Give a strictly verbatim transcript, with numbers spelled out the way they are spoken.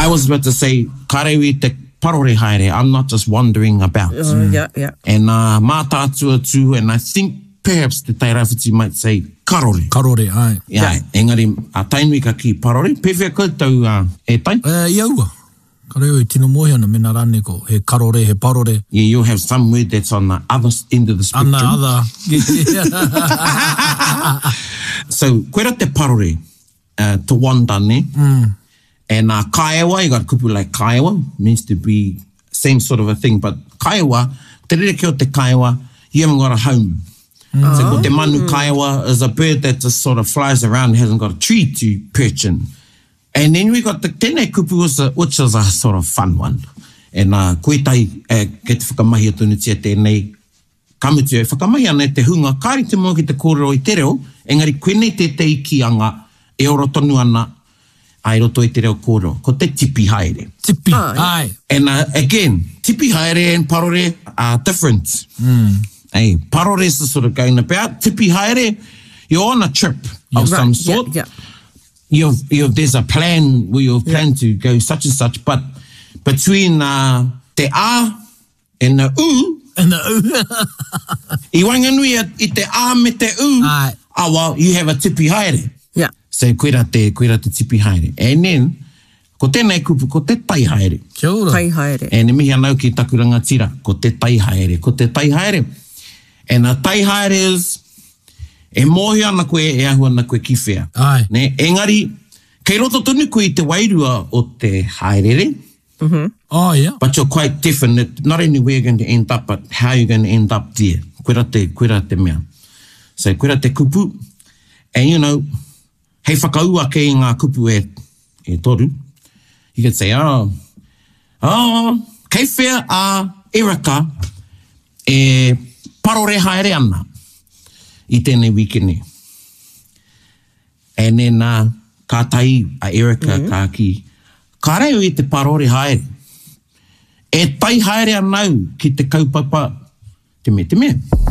was about to say, ka reo I te parore haere. I'm not just wandering about. Oh, mm. yeah, yeah. And uh, mā tātua too, and I think perhaps the Tairāwhiti might say karore. Karore, ai. Yeah, yeah. Engari, a tainui ka ki parore. Pewhia koutou uh, e tai? Uh, iaua. Ka reo I tino mohi ana mena rane ko. He karore, he parore. Yeah, you'll have some word that's on the other end of the spectrum. On the other. So, koera te parore, uh, te wanda ne. Mm. And uh, kaiawa, you got kupu like kaiawa, means to be same sort of a thing, but kaiawa, te rere o te kaiawa, you haven't got a home. Mm. So ko te manu kaiawa is a bird that just sort of flies around, hasn't got a tree to perch in. And then we got the tēnei kupu, was a, which is a sort of fun one. And uh, koe tai, uh, ke te whakamahi atunu tia tēnei, kamutu e whakamahi ana te hunga, kāri te mua ki te kōrero I te reo, engari koe nei te te ikianga, e oro tonu ana, ai roto I te reo kōrero, ko te tipi haere. Tipi, oh, ai. And uh, again, tipi haere and parore are different. Mm. Hey, parore is the sort of going about. Tipi haere, you're on a trip yeah. of right. some sort. Yeah, yeah. You've, you've, there's a plan where you've planned yeah. to go such and such, but between uh, te a and the u, and the u, I wanganui I te a me te u, ai. Ah, well, you have a tipi haere. Yeah. So, koera te, koera te tipi haere. And then, ko tēnei kupu, ko te tai haere. Kia ora. Tai haere. E ne mihi anau ki taku rangatira, ko te tai haere, ko te tai haere. And a tai haere is, e mohi ana koe, e ahu ana koe ki whea. Ai. Ne, engari, kei roto tonu koe I te wairua o te haerere. Mm-hmm. Oh, yeah. But you're quite definite, not only where you're going to end up, but how you're going to end up there. Koera te, koera te mea. So, koera te kupu. And, you know, hei whakaua ke I ngā kupu e, e toru. You could say, oh, oh, kei whea a Erika e parore haere ana I tēnei wikene. And then, uh, ka tai a Erika mm-hmm. ka ki, ka reo I te parore haere. E tai haere anau ki te kaupapa te me te me.